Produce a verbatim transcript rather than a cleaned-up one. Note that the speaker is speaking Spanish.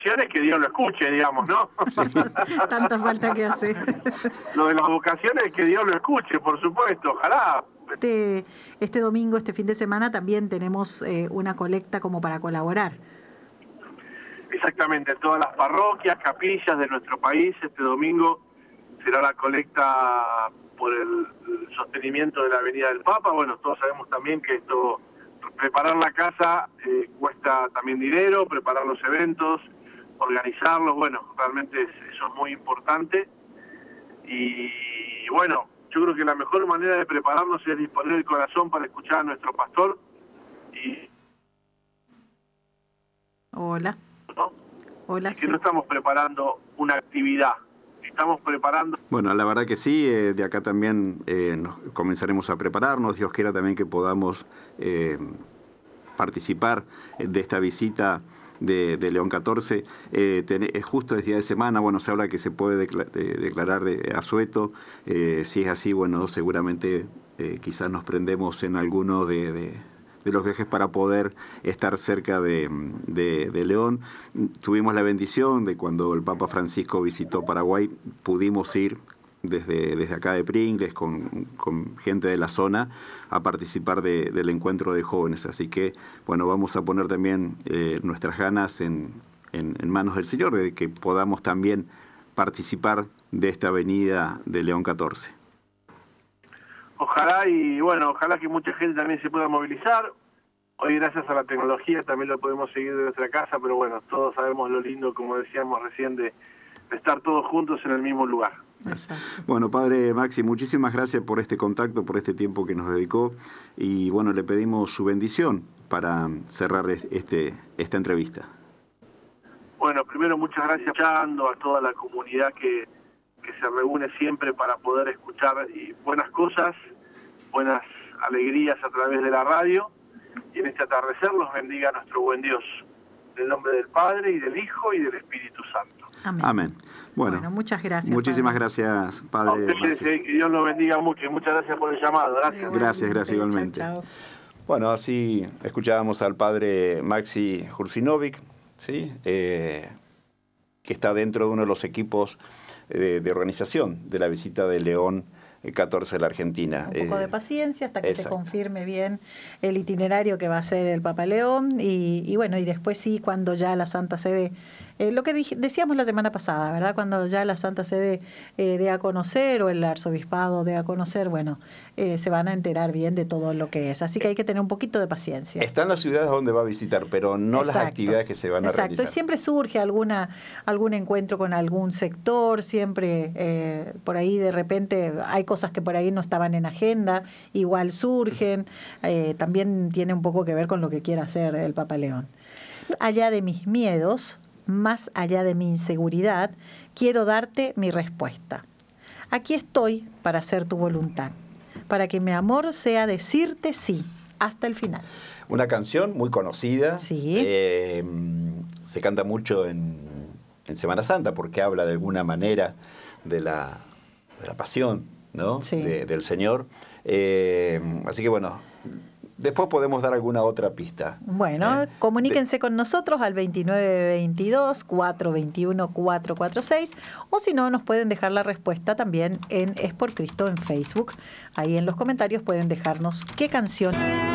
que Dios lo escuche, digamos, ¿no? Tanta falta que hace. Lo de las vocaciones, que Dios lo escuche, por supuesto, ojalá. Este, este domingo, este fin de semana, también tenemos eh, una colecta como para colaborar. Exactamente, en todas las parroquias, capillas de nuestro país, este domingo será la colecta por el, el sostenimiento de la Avenida del Papa. Bueno, todos sabemos también que esto, preparar la casa eh, cuesta también dinero, preparar los eventos, organizarlos, bueno, realmente es, eso es muy importante. Y bueno, yo creo que la mejor manera de prepararnos es disponer el corazón para escuchar a nuestro pastor. Y Hola. ¿no? Hola, y que sí. no estamos preparando una actividad, estamos preparando... Bueno, la verdad que sí, eh, de acá también eh, nos comenzaremos a prepararnos, Dios quiera también que podamos eh, participar de esta visita de, de León catorce, eh, ten, es justo el día de semana, bueno, se habla que se puede decla de, declarar de asueto, eh, si es así, bueno, seguramente eh, quizás nos prendemos en alguno de... de de los viajes para poder estar cerca de, de, de León. Tuvimos la bendición de cuando el Papa Francisco visitó Paraguay, pudimos ir desde, desde acá de Pringles con, con gente de la zona a participar de, del encuentro de jóvenes. Así que, bueno, vamos a poner también eh, nuestras ganas en, en, en manos del Señor, de que podamos también participar de esta avenida de León catorce. Ojalá y bueno, ojalá que mucha gente también se pueda movilizar. Hoy gracias a la tecnología también lo podemos seguir de nuestra casa, pero bueno, todos sabemos lo lindo, como decíamos recién, de, de estar todos juntos en el mismo lugar. Exacto. Bueno, Padre Maxi, muchísimas gracias por este contacto, por este tiempo que nos dedicó y bueno, le pedimos su bendición para cerrar este, esta entrevista. Bueno, primero muchas gracias escuchando a toda la comunidad que, que se reúne siempre para poder escuchar y buenas cosas, buenas alegrías a través de la radio, y en este atardecer los bendiga nuestro buen Dios, en el nombre del Padre y del Hijo y del Espíritu Santo. Amén. Amén. Bueno, bueno, muchas gracias. Muchísimas padre. gracias, A Padre. ustedes, que Dios los bendiga mucho y muchas gracias por el llamado. Gracias. Gracias, gracias igualmente. Chao, chao. Bueno, así escuchábamos al Padre Maxi Hursinovic, ¿sí? Eh, que está dentro de uno de los equipos de, de organización de la visita de León catorce de la Argentina. Un poco eh, de paciencia hasta que exacto. se confirme bien el itinerario que va a hacer el Papa León y, y bueno, y después sí, cuando ya la Santa Sede, eh, lo que dij, decíamos la semana pasada, ¿verdad? Cuando ya la Santa Sede eh, dé a conocer o el arzobispado dé a conocer, bueno, eh, se van a enterar bien de todo lo que es. Así que hay que tener un poquito de paciencia. Están las ciudades donde va a visitar, pero no Exacto. las actividades que se van a Exacto. realizar. Y siempre surge alguna algún encuentro con algún sector, siempre eh, por ahí de repente hay cosas que por ahí no estaban en agenda, igual surgen, eh, también tiene un poco que ver con lo que quiere hacer el Papa León. Allá de mis miedos, más allá de mi inseguridad, quiero darte mi respuesta. Aquí estoy para hacer tu voluntad, para que mi amor sea decirte sí, hasta el final. Una canción muy conocida, sí. eh, se canta mucho en, en Semana Santa porque habla de alguna manera de la, de la pasión, ¿no? Sí. De, del Señor. Eh, así que bueno, después podemos dar alguna otra pista. Bueno, eh, comuníquense de... con nosotros al veintinueve veintidós, cuatrocientos veintiuno, cuatrocientos cuarenta y seis o si no, nos pueden dejar la respuesta también en Es por Cristo en Facebook. Ahí en los comentarios pueden dejarnos qué canción